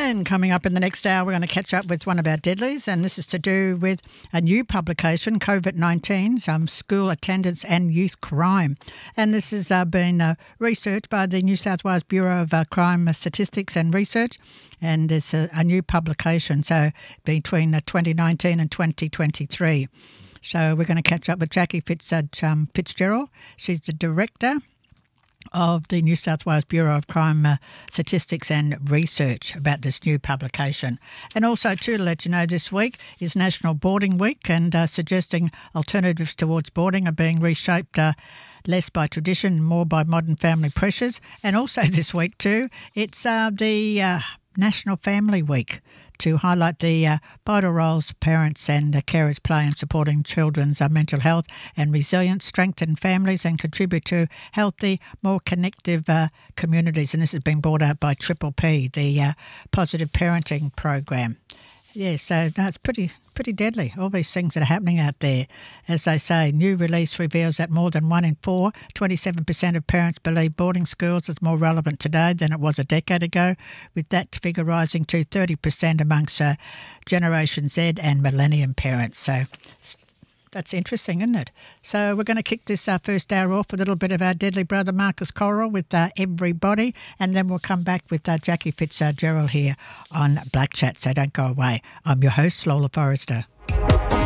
And coming up in the next hour, we're going to catch up with one of our deadlies, and this is to do with a new publication, COVID-19, school attendance and youth crime. And this has been researched by the New South Wales Bureau of Crime Statistics and Research, and it's a new publication, so between 2019 and 2023. So we're going to catch up with Jackie Fitzgerald. She's the Director of the New South Wales Bureau of Crime Statistics and Research about this new publication. And also, too, to let you know, this week is National Boarding Week, and suggesting alternatives towards boarding are being reshaped less by tradition, more by modern family pressures. And also this week, too, it's the National Family Week, to highlight the vital roles parents and carers play in supporting children's mental health and resilience, strengthen families and contribute to healthy, more connective communities. And this has been brought out by Triple P, the Positive Parenting Program. Yeah, so it's pretty deadly, all these things that are happening out there. As they say, new release reveals that more than 1 in 4, 27% of parents believe boarding schools is more relevant today than it was a decade ago, with that figure rising to 30% amongst Generation Z and Millennium parents. So that's interesting, isn't it? So we're going to kick this first hour off with a little bit of our deadly brother Marcus Coral with Everybody, and then we'll come back with Jackie Fitzgerald here on Black Chat. So don't go away. I'm your host, Lola Forrester.